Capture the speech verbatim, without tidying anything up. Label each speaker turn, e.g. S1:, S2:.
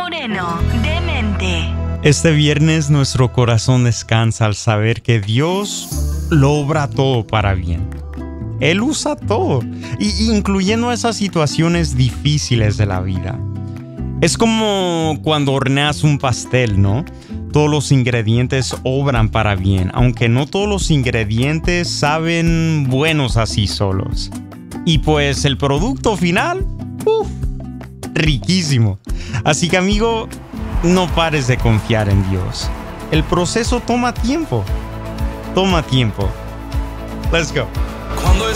S1: Moreno, Demente.
S2: Este viernes nuestro corazón descansa al saber que Dios lo obra todo para bien. Él usa todo, y incluyendo esas situaciones difíciles de la vida. Es como cuando horneas un pastel, ¿no? Todos los ingredientes obran para bien, aunque no todos los ingredientes saben buenos así solos. Y pues el producto final, uff, riquísimo. Así que amigo, no pares de confiar en Dios. El proceso toma tiempo. Toma tiempo. Let's go.